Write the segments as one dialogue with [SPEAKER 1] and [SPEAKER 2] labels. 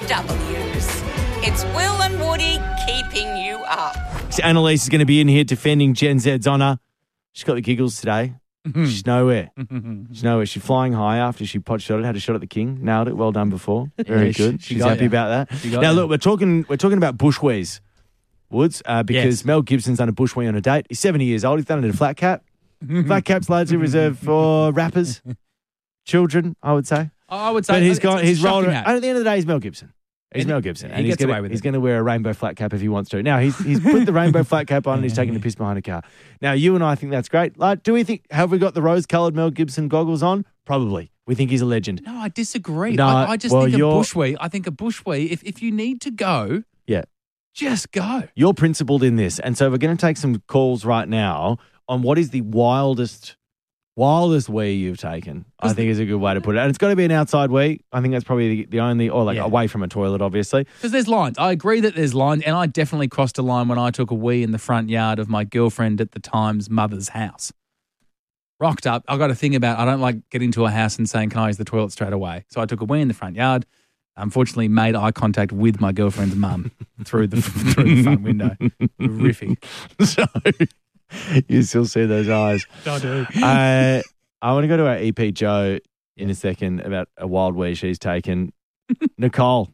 [SPEAKER 1] W's. It's Will and Woody keeping you up.
[SPEAKER 2] So Annalise is going to be in here defending Gen Z's honour. She's got the giggles today. She's nowhere. She's flying high after she pot shot it. Had a shot at the king. Nailed it. Well done before. Very good. She's happy about that. Now, look, we're talking about bushwees, Woods, because Mel Gibson's done a bushwee on a date. He's 70 years old. He's done it in a flat cap. Flat cap's largely reserved for rappers, children, I would say.
[SPEAKER 3] I would say.
[SPEAKER 2] But he's rolled. At the end of the day, he's Mel Gibson. He's Mel Gibson. And he's going to wear a rainbow flat cap if he wants to. Now, he's put the rainbow flat cap on and he's taking the piss behind a car. Now, you and I think that's great. Like, have we got the rose-coloured Mel Gibson goggles on? Probably. We think he's a legend.
[SPEAKER 3] No, I disagree.
[SPEAKER 2] No,
[SPEAKER 3] I just think a bushwee. I think a bushwee, if you need to go, just go.
[SPEAKER 2] You're principled in this. And so we're going to take some calls right now on what is the wildest wee you've taken, I think is a good way to put it. And it's got to be an outside wee. I think that's probably the only, or away from a toilet, obviously.
[SPEAKER 3] Because there's lines. I agree that there's lines, and I definitely crossed a line when I took a wee in the front yard of my girlfriend at the time's mother's house. Rocked up. I got a thing about I don't like getting to a house and saying, can I use the toilet straight away? So I took a wee in the front yard. Unfortunately, made eye contact with my girlfriend's mum through the front window. Horrific.
[SPEAKER 2] So you still see those eyes.
[SPEAKER 3] I do.
[SPEAKER 2] I want to go to our EP Joe in a second about a wild wee she's taken. Nicole.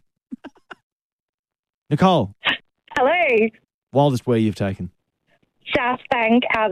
[SPEAKER 4] Hello.
[SPEAKER 2] Wildest wee you've taken?
[SPEAKER 4] South Bank,